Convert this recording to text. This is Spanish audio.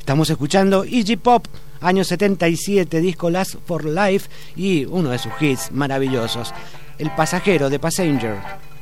Estamos escuchando Iggy Pop, año 77, disco Last for Life, y uno de sus hits maravillosos, El pasajero de Passenger.